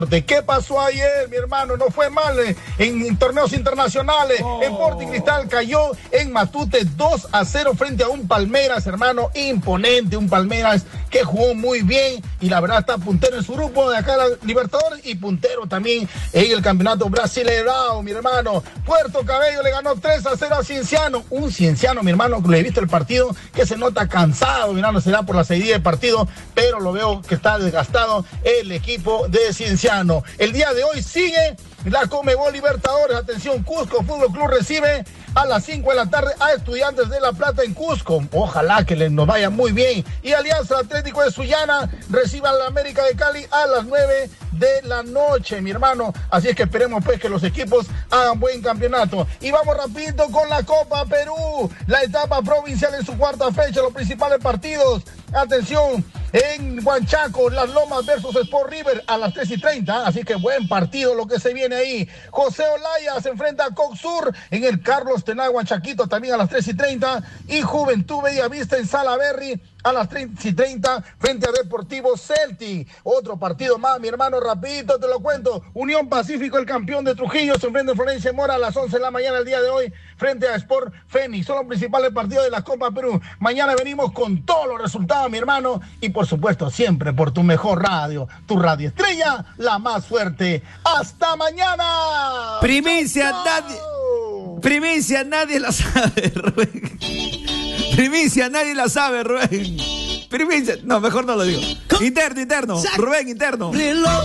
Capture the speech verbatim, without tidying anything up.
¿Qué pasó ayer, mi hermano? No fue mal eh, en, en torneos internacionales. Oh. Sporting Cristal cayó en Matute dos a cero frente a un Palmeiras, hermano, imponente, un Palmeiras que jugó muy bien y la verdad está puntero en su grupo de acá la Libertadores y puntero también en el campeonato brasileño, mi hermano. Puerto Cabello le ganó tres a cero a Cienciano, un Cienciano, mi hermano, que le he visto el partido, que se nota cansado, mi hermano, será por la seguidilla de partido, pero lo veo que está desgastado el equipo de Cienciano. El día de hoy sigue la Conmebol Libertadores. Atención, Cusco Fútbol Club recibe a las cinco de la tarde a Estudiantes de La Plata en Cusco. Ojalá que les nos vaya muy bien. Y Alianza Atlético de Sullana recibe a la América de Cali a las nueve de la noche, mi hermano. Así es que esperemos pues que los equipos hagan buen campeonato. Y vamos rapidito con la Copa Perú. La etapa provincial en su cuarta fecha, los principales partidos. Atención, en Huanchaco, Las Lomas versus Sport River a las tres y treinta. Así que buen partido lo que se viene ahí. José Olaya se enfrenta a Coxur en el Carlos Tenay Huanchaquito también a las tres y treinta. Y Juventud Bellavista en Salaberry a las tres y treinta frente a Deportivo Celtic. Otro partido más, mi hermano, rapidito te lo cuento. Unión Pacífico, el campeón de Trujillo, se enfrenta a Florencia Mora a las once de la mañana el día de hoy frente a Sport Fénix. Son los principales partidos de la Copa Perú. Mañana venimos con todos los resultados, mi hermano, y por supuesto siempre por tu mejor radio, tu radio estrella, la más fuerte. ¡Hasta mañana! Primicia, nadie, primicia, nadie la sabe, Rubén. Primicia, nadie la sabe, Rubén. Primicia, no, mejor no lo digo. Interno, interno, Rubén, interno.